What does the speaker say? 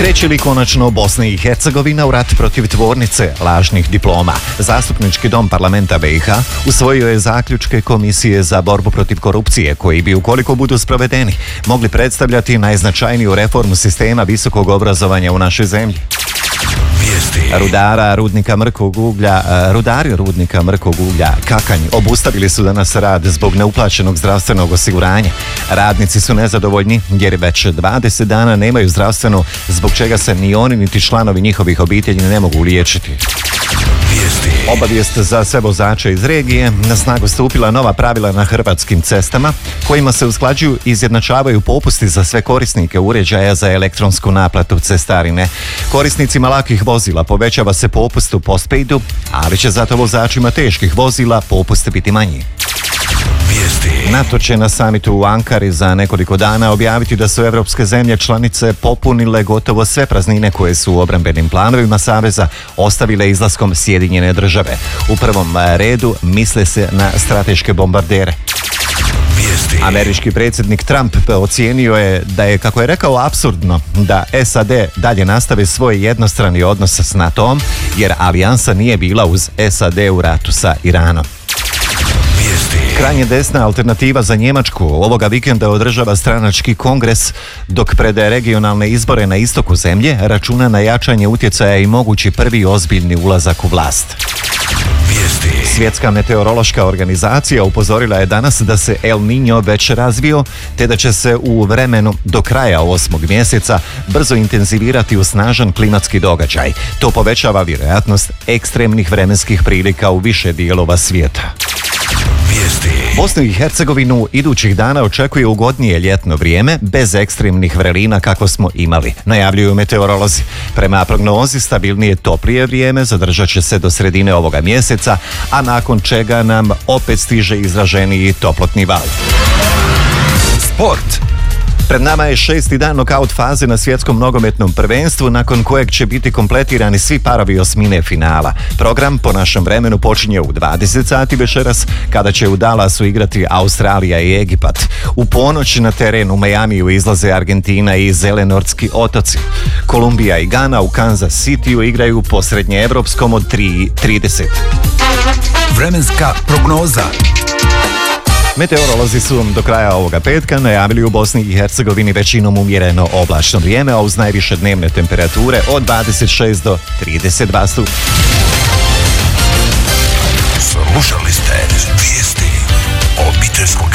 Kreće li konačno Bosna i Hercegovina u rat protiv tvornice lažnih diploma? Zastupnički dom parlamenta BiH usvojio je zaključke Komisije za borbu protiv korupcije koji bi, ukoliko budu sprovedeni, mogli predstavljati najznačajniju reformu sistema visokog obrazovanja u našoj zemlji. Rudari rudnika mrkog uglja Kakanj obustavili su danas rad zbog neuplaćenog zdravstvenog osiguranja. Radnici su nezadovoljni jer već 20 dana nemaju zdravstveno, zbog čega se ni oni niti članovi njihovih obitelji ne mogu liječiti. Obavijest za sve vozače iz regije: na snagu stupila nova pravila na hrvatskim cestama kojima se usklađuju i izjednačavaju popusti za sve korisnike uređaja za elektronsku naplatu cestarine. Korisnicima lakih vozila povećava se popust u postpaidu, ali će zato vozačima teških vozila popust biti manji. NATO će na samitu u Ankari za nekoliko dana objaviti da su evropske zemlje članice popunile gotovo sve praznine koje su u obrambenim planovima Saveza ostavile izlaskom Sjedinjene Države. U prvom redu misle se na strateške bombardere. Američki predsjednik Trump ocijenio je da je, kako je rekao, apsurdno da SAD dalje nastave svoj jednostrani odnos s NATO-om, jer alijansa nije bila uz SAD u ratu sa Iranom. Krajnje desna alternativa za Njemačku ovoga vikenda održava stranački kongres, dok pred regionalne izbore na istoku zemlje računa na jačanje utjecaja i mogući prvi ozbiljni ulazak u vlast. Svjetska meteorološka organizacija upozorila je danas da se El Niño već razvio, te da će se u vremenu do kraja 8. mjeseca brzo intenzivirati u snažan klimatski događaj. To povećava vjerojatnost ekstremnih vremenskih prilika u više dijelova svijeta. Bosnu i Hercegovinu idućih dana očekuje ugodnije ljetno vrijeme bez ekstremnih vrelina kako smo imali, najavljuju meteorolozi. Prema prognozi stabilnije toplije vrijeme zadržat će se do sredine ovoga mjeseca, a nakon čega nam opet stiže izraženiji toplotni val. Sport. Pred nama je 6. dan nokaut faze na svjetskom nogometnom prvenstvu, nakon kojeg će biti kompletirani svi parovi osmine finala. Program po našem vremenu počinje u 20 sati večeras, kada će u Dallasu igrati Australija i Egipat. U ponoć na teren u Majamiju izlaze Argentina i Zelenortski otoci. Kolumbija i Gana u Kansas Cityu igraju po srednjeevropskom od 3:30. Vremenska prognoza. Meteorolozi su do kraja ovoga petka najavili u Bosni i Hercegovini većinom umjereno oblačno vrijeme, a uz najviše dnevne temperature od 26 do 32 stupnja. Slušali